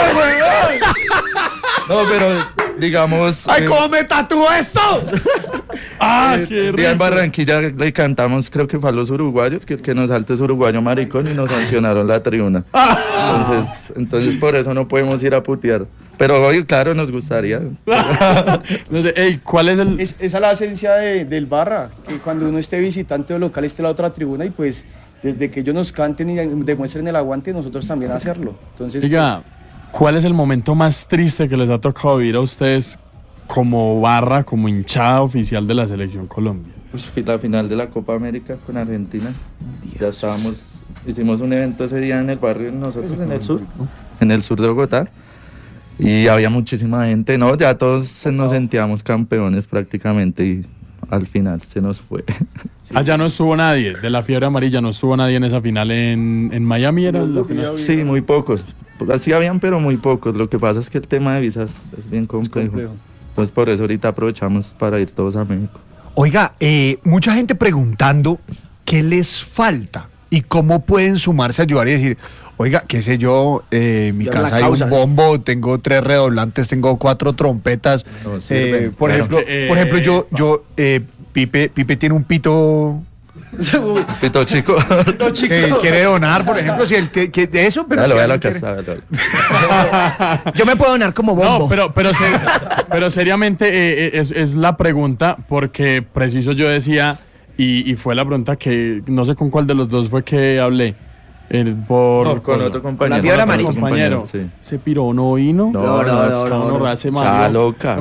weón! No, pero digamos... ¡Ay, cómo me tatúo esto! qué rico. En Barranquilla le cantamos, creo que fue a los uruguayos, que nos salte es uruguayo maricón y nos sancionaron la tribuna. Entonces por eso no podemos ir a putear. Pero hoy, claro, nos gustaría. Ey, ¿cuál es el...? Esa es la esencia del Barra, que cuando uno esté visitante o local esté en la otra tribuna y pues desde que ellos nos canten y demuestren el aguante, nosotros también hacerlo. Entonces, Oiga, ¿cuál es el momento más triste que les ha tocado vivir a ustedes como Barra, como hinchada oficial de la Selección Colombia? Pues la final de la Copa América con Argentina. Ya hicimos un evento ese día en el barrio, nosotros en el sur de Bogotá. Y había muchísima gente, ¿no? Ya todos nos sentíamos campeones prácticamente y al final se nos fue. Sí. Allá no estuvo nadie, de la fiebre amarilla no estuvo nadie en esa final en Miami, ¿era? Sí, muy pocos. Así habían, pero muy pocos. Lo que pasa es que el tema de visas es bien complejo. Entonces por eso ahorita aprovechamos para ir todos a México. Oiga, mucha gente preguntando qué les falta y cómo pueden sumarse a ayudar y decir, oiga, qué sé yo, mi casa hay un bombo, tengo 3 redoblantes, tengo 4 trompetas. No, por ejemplo, Pipe tiene un pito... Pito chico. Quiere donar, por ejemplo, si él de eso, pero yo me puedo donar como bombo. No, pero seriamente es la pregunta, porque preciso yo decía, y fue la pregunta que no sé con cuál de los dos fue que hablé. Con otro compañero. La fiebre amarilla. Compañero. Sí. ¿Se piró no vino? No. Chaloca.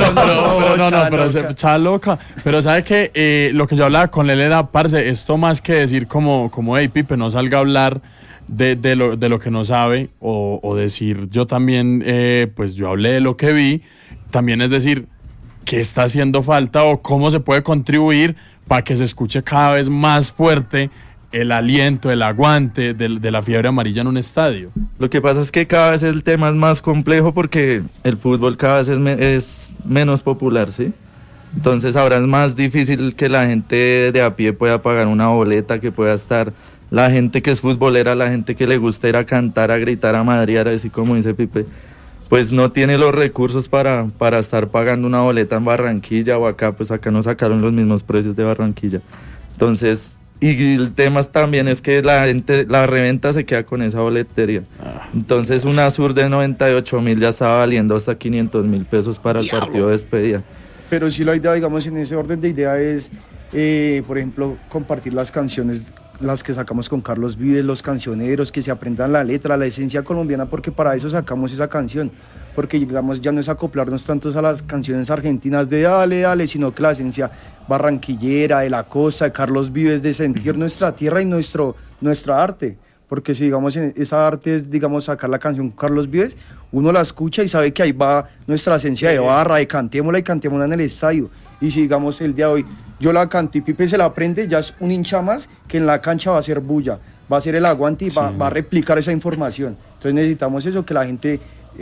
Chaloca. Pero ¿sabe qué? Lo que yo hablaba con él era, parce, esto más que decir como hey, Pipe, no salga a hablar de lo que no sabe, o decir yo también, pues yo hablé de lo que vi, también es decir, qué está haciendo falta o cómo se puede contribuir para que se escuche cada vez más fuerte el aliento, el aguante de la fiebre amarilla en un estadio. Lo que pasa es que cada vez el tema es más complejo porque el fútbol cada vez es menos popular, ¿sí? Entonces ahora es más difícil que la gente de a pie pueda pagar una boleta, que pueda estar la gente que es futbolera, la gente que le gusta ir a cantar, a gritar, a madrear, así como dice Pipe, pues no tiene los recursos para estar pagando una boleta en Barranquilla o acá, pues acá no sacaron los mismos precios de Barranquilla. Entonces... Y el tema también es que la reventa se queda con esa boletería. Entonces una Sur de 98.000 ya estaba valiendo hasta 500.000 pesos para el partido de despedida. Pero sí la idea, digamos, en ese orden de idea es, por ejemplo, compartir las canciones, las que sacamos con Carlos Vives, los cancioneros, que se aprendan la letra, la esencia colombiana, porque para eso sacamos esa canción. Porque digamos ya no es acoplarnos tantos a las canciones argentinas de dale, sino que la esencia barranquillera, de la costa, de Carlos Vives, de sentir nuestra tierra y nuestra arte. Porque si digamos esa arte es, digamos, sacar la canción Carlos Vives, uno la escucha y sabe que ahí va nuestra esencia de Barra, de cantémosla y cantémosla en el estadio. Y si digamos el día de hoy yo la canto y Pipe se la aprende, ya es un hincha más que en la cancha va a ser bulla, va a ser el aguante y va a replicar esa información. Entonces necesitamos eso, que la gente...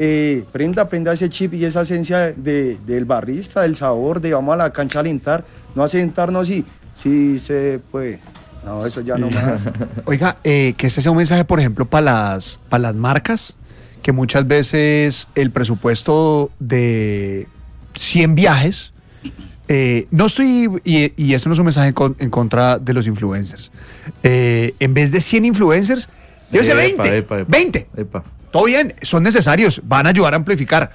prenda ese chip y esa esencia del barrista, del sabor, de vamos a la cancha a alentar, no a sentarnos y si se puede. No, eso ya no más. Oiga, que este sea un mensaje, por ejemplo, para las marcas, que muchas veces el presupuesto de 100 viajes, no estoy, y esto no es un mensaje en contra de los influencers, en vez de 100 influencers, debe ser 20. 20. Todo bien, son necesarios, van a ayudar a amplificar.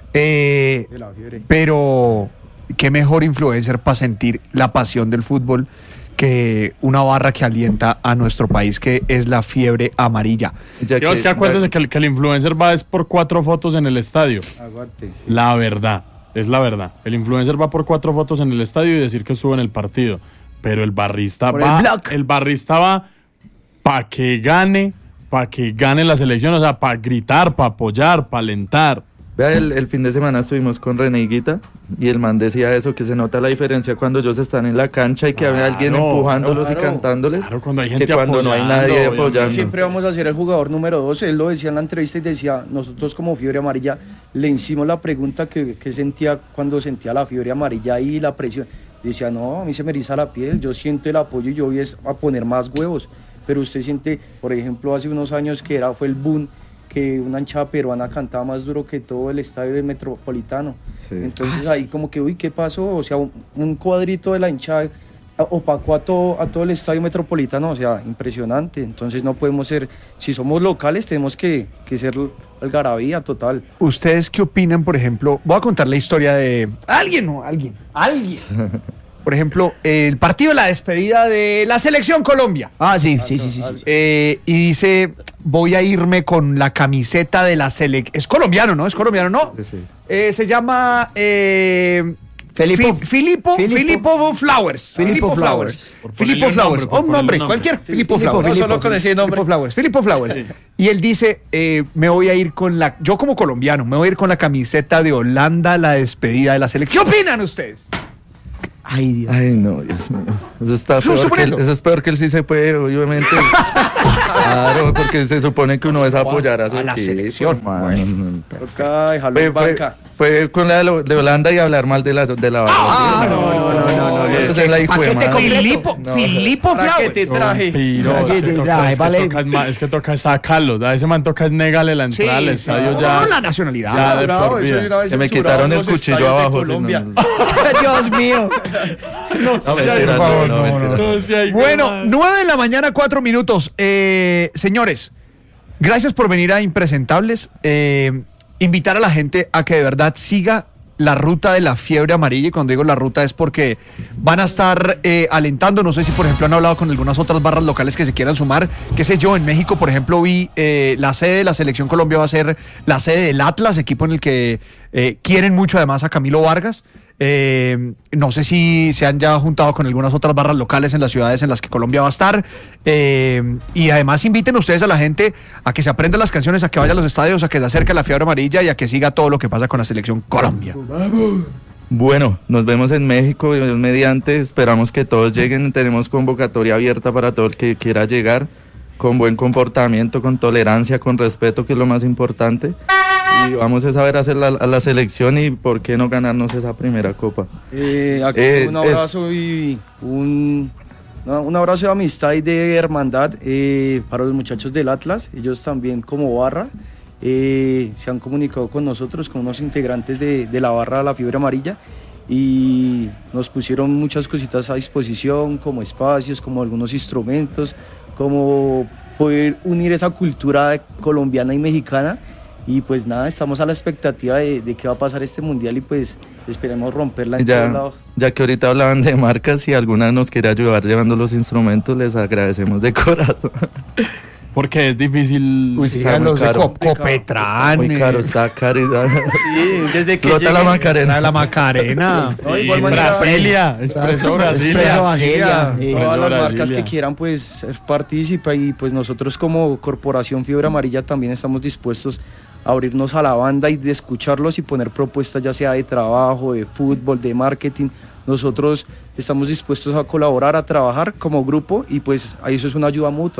Pero qué mejor influencer para sentir la pasión del fútbol que una barra que alienta a nuestro país, que es la fiebre amarilla. Es que acuérdense que el influencer va es por 4 fotos en el estadio. Aguante, sí. La verdad, es la verdad. El influencer va por 4 fotos en el estadio y decir que estuvo en el partido. Pero el barrista va para que gane la selección, o sea, para gritar, para apoyar, para alentar. Vea, el fin de semana estuvimos con René Higuita y el man decía eso, que se nota la diferencia cuando ellos están en la cancha y que hay alguien empujándolos y cantándoles, cuando hay gente que cuando no hay nadie apoyando. Siempre vamos a ser el jugador número 12, él lo decía en la entrevista y decía, nosotros como fiebre amarilla le hicimos la pregunta que sentía cuando sentía la fiebre amarilla y la presión. Decía, no, a mí se me eriza la piel, yo siento el apoyo y yo voy a poner más huevos. Pero usted siente, por ejemplo, hace unos años fue el boom, que una hinchada peruana cantaba más duro que todo el estadio del Metropolitano. Sí. Entonces ahí como que, ¿qué pasó? O sea, un cuadrito de la hinchada opacó a todo el estadio Metropolitano, o sea, impresionante. Entonces no podemos ser, si somos locales tenemos que ser algarabía total. ¿Ustedes qué opinan, por ejemplo? Voy a contar la historia de alguien. Por ejemplo, el partido de la despedida de la Selección Colombia. Sí. Y dice, voy a irme con la camiseta de la selección. Es colombiano, ¿no? Sí. Se llama... Filippo Flowers. Filippo Flowers. Un nombre, cualquier. Filippo Flowers. No solo con ese nombre. Filippo Flowers. Sí. Y él dice, me voy a ir con yo como colombiano, me voy a ir con la camiseta de Holanda, la despedida de la selección. ¿Qué opinan ustedes? Ay, Dios. Ay, no, Dios mío. Eso es peor que él sí se puede, obviamente. Claro, porque se supone que uno es apoyar a la selección. Toca dejarlo en banca. Fue con la de Holanda y hablar mal de la no. Filippo Flowers. ¿Qué te traje? Es que toca sacarlo. A ese man toca negarle la entrada al estadio ya. No, la nacionalidad. Se me quitaron el cuchillo abajo. Dios mío. No, bueno, 9 de la mañana, 4 minutos. Señores, gracias por venir a Impresentables. Invitar a la gente a que de verdad siga la ruta de la fiebre amarilla, y cuando digo la ruta es porque van a estar alentando, no sé si por ejemplo han hablado con algunas otras barras locales que se quieran sumar, qué sé yo, en México por ejemplo vi la sede de la Selección Colombia va a ser la sede del Atlas, equipo en el que quieren mucho además a Camilo Vargas. No sé si se han ya juntado con algunas otras barras locales en las ciudades en las que Colombia va a estar, y además inviten ustedes a la gente a que se aprenda las canciones, a que vaya a los estadios, a que se acerque a la fiebre amarilla y a que siga todo lo que pasa con la Selección Colombia. Bueno, nos vemos en México, Dios mediante, esperamos que todos lleguen, tenemos convocatoria abierta para todo el que quiera llegar, con buen comportamiento, con tolerancia, con respeto, que es lo más importante. Y vamos a saber hacer a la selección y por qué no ganarnos esa primera copa. Aquí un abrazo y un abrazo de amistad y de hermandad para los muchachos del Atlas. Ellos también como barra se han comunicado con nosotros, con unos integrantes de la barra La Fiebre Amarilla, y nos pusieron muchas cositas a disposición, como espacios, como algunos instrumentos, como poder unir esa cultura colombiana y mexicana. Y pues nada, estamos a la expectativa de qué va a pasar este mundial y pues esperemos romperla en todos lados. Ya que ahorita hablaban de marcas, si alguna nos quiere ayudar llevando los instrumentos, les agradecemos de corazón. Porque es difícil. Los de Copetrán. Muy caro, está caro. Sí, desde que Flota la Macarena. Brasilia, Expreso Brasilia. Todas las marcas que quieran pues participa, y pues nosotros como Corporación Fiebre Amarilla también estamos dispuestos a abrirnos a la banda y de escucharlos y poner propuestas ya sea de trabajo, de fútbol, de marketing. Nosotros estamos dispuestos a colaborar, a trabajar como grupo, y pues eso es una ayuda mutua.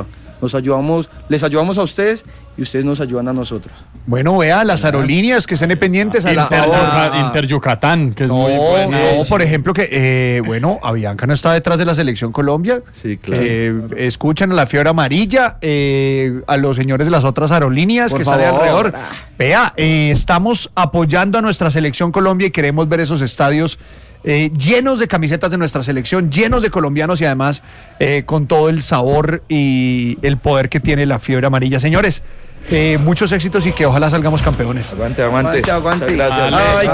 Les ayudamos a ustedes y ustedes nos ayudan a nosotros. Bueno, vea, las aerolíneas que estén pendientes Inter Yucatán, que es muy buena. No, por ejemplo, que Avianca no está detrás de la Selección Colombia. Sí, claro. Escuchan a la Fiebre Amarilla, a los señores de las otras aerolíneas que están alrededor. Vea, estamos apoyando a nuestra Selección Colombia y queremos ver esos estadios llenos de camisetas de nuestra selección, llenos de colombianos, y además con todo el sabor y el poder que tiene la Fiebre Amarilla. Señores, muchos éxitos y que ojalá salgamos campeones. Aguante. Aguante. Muchas gracias. Ay,